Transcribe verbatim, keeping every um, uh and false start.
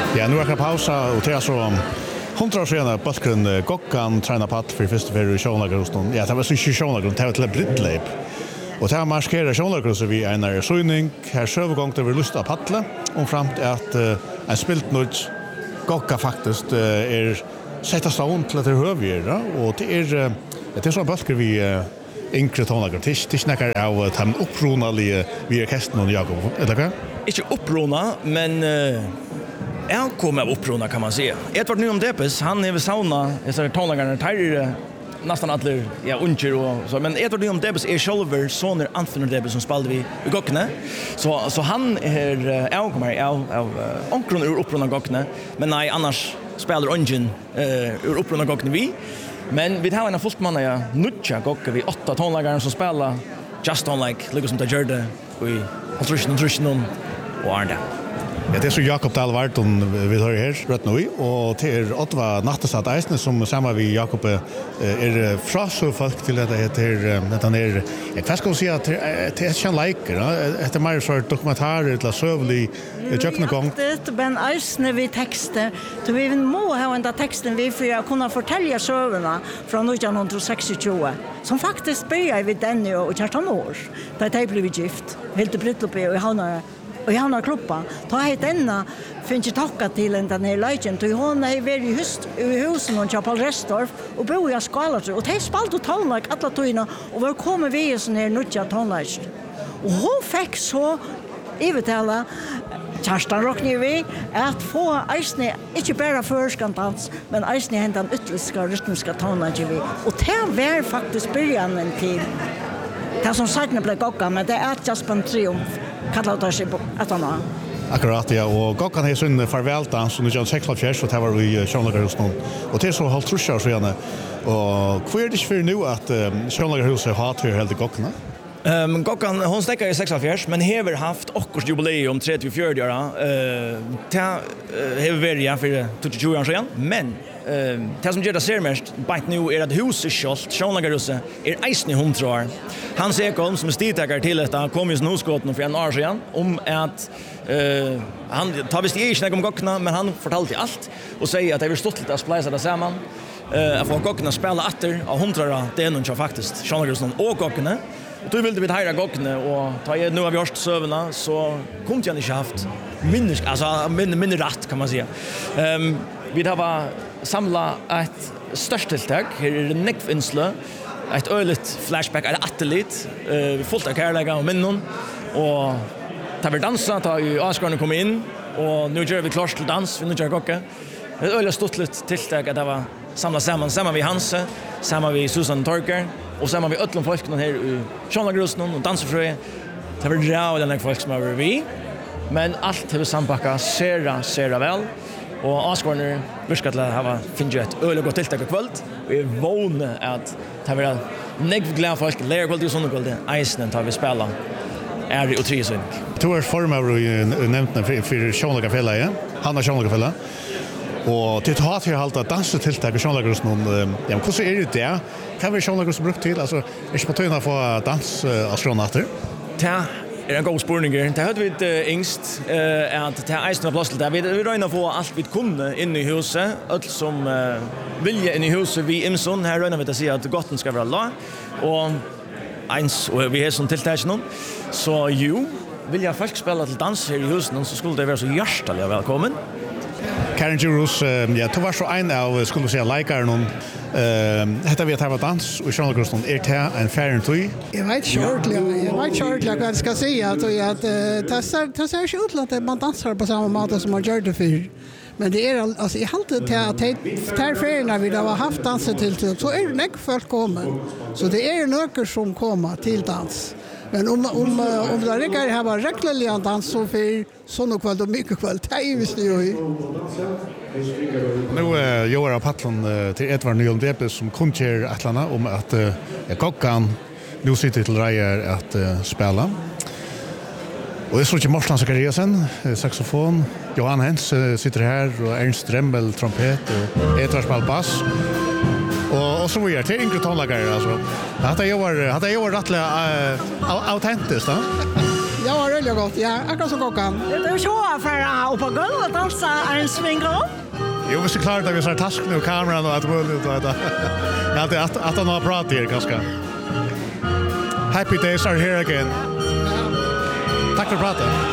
Ja, nu är det pausa och det är så hundra år sedan Balkan Gokkan tränar patt för första för Sjönlageroston. Ja, det var så Sjönlageroston, det var till Brittlep. Och det här marskerar Sjönlageroston vi en är söjning. Här sövgång det vi lust att paddla och fram till att uh, en spilt nöds Gokka faktiskt uh, är sätta stånd till att det hövjer. Och det är, uh, det är så Balkan vi uh, Inkre tonlager. Det är snackar av att han uppronaliga vi är kästen och Jakob. Eller vad? Inte upprona, men uh, jag kommer av upprona kan man säga. Edvard Nyholm Depes, han är vid sauna, jag säger tonlagarna, tar nästan alla ja, unger och så. Men Edvard Nyholm Depes är själver soner Anthony Depes som spelade vi i Gockne. Så, så han är, jag kommer av, av onkron ur upprona Gockne. Men nej, annars spelar ungen uh, ur upprona Gockne vi. Men vi har en fullt manna ja, nutja Gokka vi åtta tonlagare som spelar just tonlag, lika som det gör det i Altrution Altrution och Arda. Ja, det är så Jakob Dahlvarton vi har här rätt nu och till Ottawa Nattestad Eisne som samma vi Jakob är fra så folk till det heter detta ner. Jag ska säga att det är en like, det är mer så dokumentär eller sövlig Jöknegång. Det men Eisne vi texter. Så vi må ha den texten vi för att kunna fortälja söverna från nittonhundrasextiotvå som faktiskt började vid den och tretton år. Där det blev gift. Helt Brittlopé och han och jag har klubba. Ta hit denna finns ju tacka till den här legend. Och hon är väldigt just i husen och Paul Restorff och bor i Skalar och det spalt och tonlag alla tøyna och var kommer vi sån här nutja tonlag. Och hon fick så övertala Kjerstan råkner vi att få Eisne, inte bara förskantans, men Eisne hända en ytterligare rytmiska tonlag vi. Och det var faktiskt början till det som sagt blev Gokka, men det är just en triumf. Kallar det sig på att han har. Akkurat, ja. Och Gokkan har sin farvältans som nittonhundrasextiofyra och det var vi i Sjönlagerhusen. Och det är så halvt trusjar så gärna. Och vad är det för nu att Sjönlagerhuset har till helt Gokkan? Um, Gokkan, hon stäcker i sextiofyra, men hever haft åkurs jubileum trettiofyra år. Uh, det uh, hever varit för tjugo år sedan, men Uh, det som gör det ser mest bant nu är att huset självt, Sjönlagerhuset, är Eisne hundra år. Hans Ekholm som är stigtäckare till detta kom i sin huskåten för en år sedan om att uh, han tar visst i snägg om Gockna, men han fortalte allt och säger att det är stått lite att spläsa det samman. Uh, att få Gockna spela atter av hundra år, det är nog faktiskt Sjönlagerhuset och Gockna. Och då ville vi höra Gockna och ta nu har vi hört sövna så kom jag inte haft minne, alltså minne, minne rätt kan man säga. Um, vi har samla ett störst tilltag här är det nekvinsle ett öligt flashback är attelit vi uh, fullt av kärleka och minnen och tar vi dansa tar ju Asgarden kommer in och nu gör vi klart till dans vi nu gör Gokka ett öligt stort tilltag att det var samla samman samman vi Hanse samman vi Susan Torker och samman vi öllom folken här i Sjönlagerhusen och dansefröje det var bra den folk som var vi men allt har sambacka sera sera väl. Och Asgarden viskar till att ha finna ett öl och gott tilltag kväll. Vi är vana att ta vara negv glada folk, lära kväll till sådana kväll. Eisne tar vi spela. Är det otroligt. Du är formar i nämnden för, för Sjönlagerfälla, han har Sjönlagerfälla. Och till att ha hållit danstilltag i Sjönlagerhusen. Ja, hur är det det? Kan vi Sjönlagerhusen brukt till? Alltså, är det på töjna få dans astronater? Ja. Det är en god spurning. Det hade vi uh, yngst uh, att det Eisne var plåsselt där. Vi, vi röjnar få allt vi kunde in i huset. Allt som uh, vilja in i huset vi imson. Här röjnar vi att säga att gotten ska vara la. Och eins, och vi är som tilltärs någon. Så jo, vill jag folk spela till dans här i huset så skulle det vara så hjärtaliga välkommen. Karen Jurus, uh, ja, du var så en av, skulle vi säga, likar någon. Uh, Hetta vi att ha dans och Sjönlagerhusen är det en färren tøy. Jag vet shortly, jag vet shortly vad jag ska säga att att det ser det ser ju ut att man dansar på samma sätt som man gör det för. Men det är alltså i allt det att tar färgerna vi har haft danser till så är det näck folk kommer. Så det är några som kommer till dans. Men om om om det räcker här var reglerliga dans så för såna kväll och mycket kväll. Det är visst ju. Nu uh, gör jag paddlan uh, till Edvard Nyholm Depes som kunde Atlanta om att uh, Gokkan nu sitter till Reier att uh, spela. Och det är så inte Morsland Zakariasen, saxofon. Johan Hens uh, sitter här och Ernst Drembel trumpet och Edvard spelar bass. Och och så vidare till Ingrid tonlagare alltså. Hade jag var hade jag var rättliga uh, autentiskt va? Ja, väldigt gott. Ja, akkurat som Gockan. Det är så för att på golvet och dansa är en svinga. Jo, hvis det klart att vi har tasken och kameran och allt möjligt och det. Ja, det att att han har pratat här ganska. Happy days are here again. Tack för pratet.